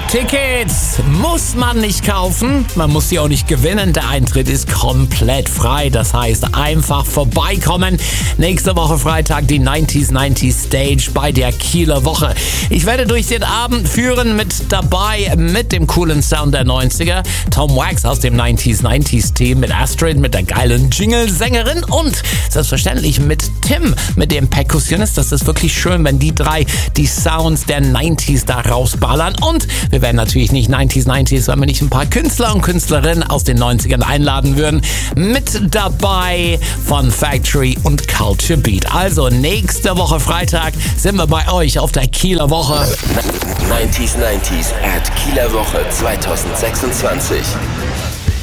Tickets muss man nicht kaufen, man muss sie auch nicht gewinnen. Der Eintritt ist komplett frei, das heißt einfach vorbeikommen. Nächste Woche Freitag die 90s Stage bei der Kieler Woche. Ich werde durch den Abend führen mit dabei mit dem coolen Sound der 90er. Tom Wax aus dem 90s Team mit Astrid, mit der geilen Jingle-Sängerin und selbstverständlich mit Tim, mit dem Perkussionist. Das ist wirklich schön, wenn die drei die Sounds der 90s da rausballern. Und wir werden natürlich nicht 90s, wenn wir nicht ein paar Künstler und Künstlerinnen aus den 90ern einladen würden. Mit dabei von Factory und Culture Beat. Also nächste Woche Freitag sind wir bei euch auf der Kieler Woche. 90s at Kieler Woche 2026.